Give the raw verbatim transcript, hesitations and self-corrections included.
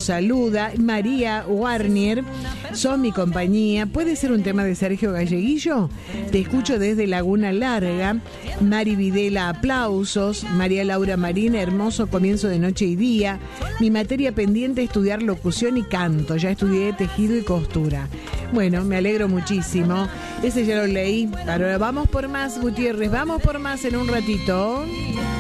saluda. María Warnier, sos mi compañía. ¿Puede ser un tema de Sergio Galleguillo? Te escucho desde Laguna Larga. Mari Videla, aplausos. María Laura Marina, hermoso comienzo de noche y día. Mi materia pendiente es estudiar locución y canto. Ya estudié tejido y costura. Bueno, me alegro muchísimo. Ese ya lo leí. Ahora vamos por más, Gutiérrez. Vamos por más en un ratito.